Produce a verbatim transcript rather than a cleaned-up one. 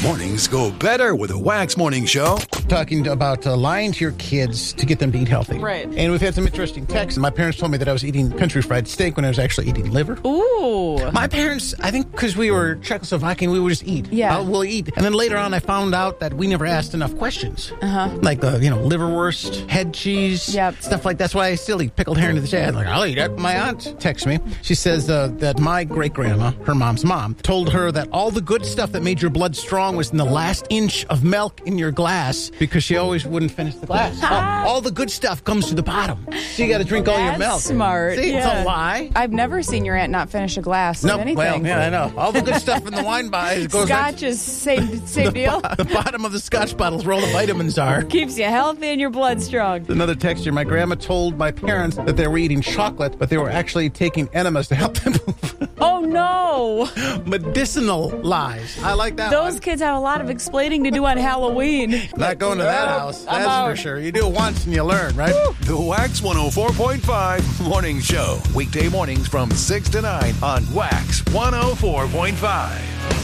Mornings go better with a Wax Morning Show. Talking about uh, lying to your kids to get them to eat healthy. Right. And we've had some interesting texts. My parents told me that I was eating country fried steak when I was actually eating liver. Ooh. My parents, I think because we were Czechoslovakian, we would just eat. Yeah. Uh, we'll eat. And then later on, I found out that we never asked enough questions. Uh-huh. Like, the you know, liverwurst, head cheese, Yep. stuff like that. That's why I still eat pickled herring to this day. I'm like, I'll eat it. My aunt texts me. She says uh, that my great-grandma, her mom's mom, told her that all the good stuff that made your blood strong was in the last inch of milk in your glass because she always wouldn't finish the glass. all, all the good stuff comes to the bottom. So you got to drink all your That's milk. smart. See, yeah. it's a lie. I've never seen your aunt not finish a glass No, of anything. well, yeah, I know. All the good stuff in the wine bottle goes right. Scotch is same same deal. The bottom of the Scotch bottle's where all the vitamins are. Keeps you healthy and your blood strong. Another text here. My grandma told my parents that they were eating chocolate, but they were actually taking enemas to help them move. Oh no! Medicinal lies. I like that Those one. kids have a lot of explaining to do on Halloween. Not going to that Nope, house. I'm That's out. for sure. You do it once and you learn, right? The Wax one oh four point five Morning Show. Weekday mornings from six to nine on Wax one oh four point five.